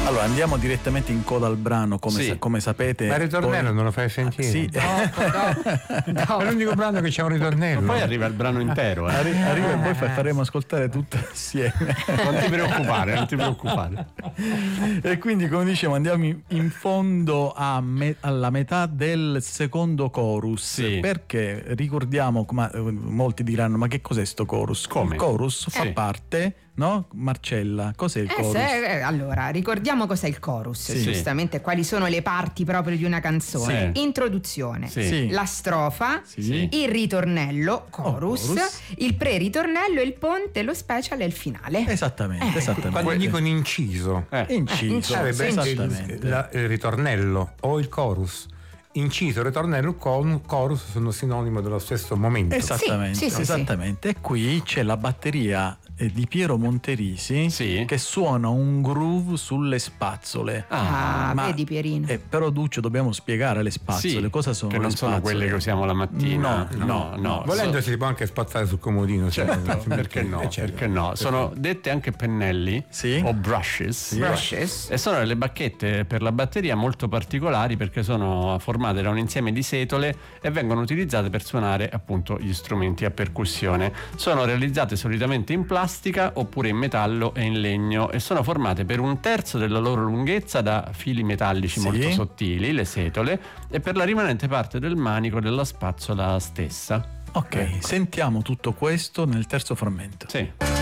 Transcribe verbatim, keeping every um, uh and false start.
Allora andiamo direttamente in coda al brano, come, Sì. sa- come sapete. Ma il ritornello poi- non lo fai sentire? Sì. No, no, è l'unico brano che c'è un ritornello. Poi arriva il brano intero, eh. Arri- arriva e poi fa- faremo ascoltare tutto assieme. Non ti preoccupare, non ti preoccupare. E quindi, come dicevo, andiamo in, in fondo a me- alla metà del secondo chorus. Sì. Perché ricordiamo, ma, eh, molti diranno: ma che cos'è sto chorus? Come? Il chorus fa Sì. parte, no? Marcella, cos'è il Eh, chorus? se- eh, allora, ricordiamo cos'è il chorus, Sì. giustamente, quali sono le parti proprio di una canzone. Sì. Introduzione, Sì. Sì. la strofa, Sì. il ritornello, chorus, Oh, chorus. il pre-ritornello, il ponte, lo special e il finale. Esattamente, Eh, esattamente. Quando dicono inciso, Eh. Inciso, inciso, sarebbe sì, esattamente. il, la- il ritornello o il chorus. Inciso, ritornello, con- chorus sono sinonimo dello stesso momento. Esattamente, Sì, sì, sì, esattamente. E qui c'è la batteria eh, di Piero Monterisi Sì. che suona un groove sulle spazzole. Ah, ma- vedi Pierino. Eh, però Duccio dobbiamo spiegare le spazzole, Sì, cosa sono che le non sono spazzole? quelle che usiamo la mattina. No, no, no. Volendo So- si può anche spazzare sul comodino. se- Certo, se- perché no? eh, certo. Perché no? Sono dette anche pennelli Sì. o brushes. Brushes. E sono delle bacchette per la batteria molto particolari perché sono formate da un insieme di setole e vengono utilizzate per suonare appunto gli strumenti a percussione. Sono realizzate solitamente in plastica oppure in metallo e in legno e sono formate per un terzo della loro lunghezza da fili metallici Sì. molto sottili, le setole, e per la rimanente parte del manico della spazzola stessa. Ok, Ecco. sentiamo tutto questo nel terzo frammento. Sì.